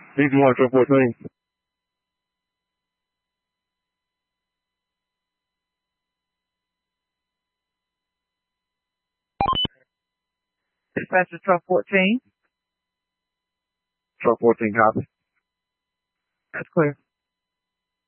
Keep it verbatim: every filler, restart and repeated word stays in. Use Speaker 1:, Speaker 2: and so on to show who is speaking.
Speaker 1: Lead one, truck fourteen.
Speaker 2: Dispatcher truck fourteen.
Speaker 1: Truck fourteen, copy.
Speaker 2: That's clear.